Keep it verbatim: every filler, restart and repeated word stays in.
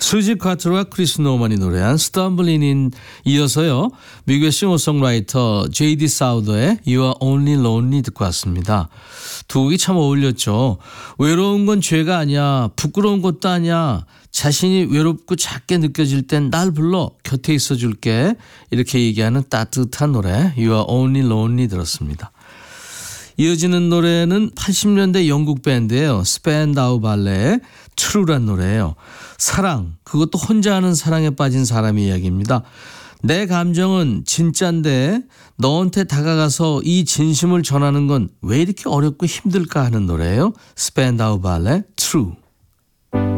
수지 카트와 크리스 노만이 노래한 스탬블린인 이어서요. 미국의 싱어송라이터 제이디 사우더의 You Are Only Lonely 듣고 왔습니다. 두 곡이 참 어울렸죠. 외로운 건 죄가 아니야. 부끄러운 것도 아니야. 자신이 외롭고 작게 느껴질 땐 날 불러 곁에 있어줄게. 이렇게 얘기하는 따뜻한 노래 You Are Only Lonely 들었습니다. 이어지는 노래는 팔십 년대 영국 밴드예요. 스펜다우 발레의 True란 노래예요. 사랑, 그것도 혼자 하는 사랑에 빠진 사람의 이야기입니다. 내 감정은 진짠데 너한테 다가가서 이 진심을 전하는 건 왜 이렇게 어렵고 힘들까 하는 노래예요. 스펜다우 발레 True.